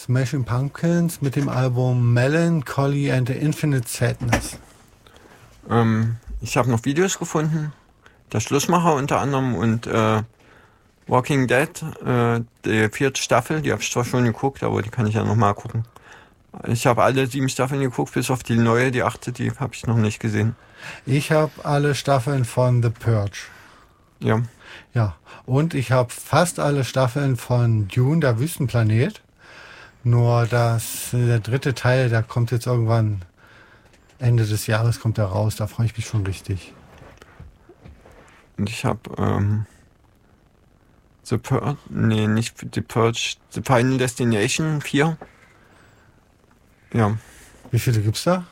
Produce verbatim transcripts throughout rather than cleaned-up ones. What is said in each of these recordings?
Smashing Pumpkins mit dem Album Melancholy and the Infinite Sadness. Ähm, ich habe noch Videos gefunden. Der Schlussmacher unter anderem und äh, Walking Dead, äh, die vierte Staffel, die habe ich zwar schon geguckt, aber die kann ich ja nochmal gucken. Ich habe alle sieben Staffeln geguckt, bis auf die neue, die achte, die habe ich noch nicht gesehen. Ich habe alle Staffeln von The Purge. Ja. Ja, und ich habe fast alle Staffeln von Dune, der Wüstenplanet. Nur das, der dritte Teil, der kommt jetzt irgendwann Ende des Jahres kommt er raus. Da freue ich mich schon richtig. Und ich habe ähm, The Purge, nee, nicht The Purge, The Final Destination vier. Ja. Wie viele gibt's da?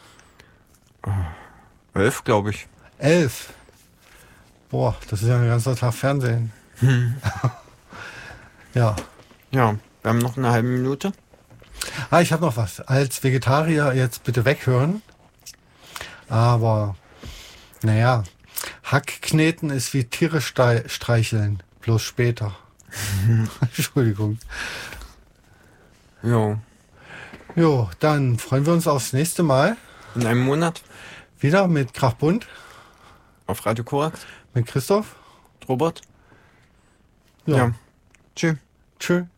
Elf, glaube ich. Elf. Boah, das ist ja ein ganzer Tag Fernsehen. Hm. Ja. Ja, wir haben noch eine halbe Minute. Ah, ich habe noch was. Als Vegetarier jetzt bitte weghören. Aber, naja, Hackkneten ist wie Tiere streicheln, bloß später. Entschuldigung. Jo. Jo, dann freuen wir uns aufs nächste Mal. In einem Monat. Wieder mit Krachbund. Auf Radio Korax. Mit Christoph. Robert. Ja. Ja. Tschüss. Tschüss.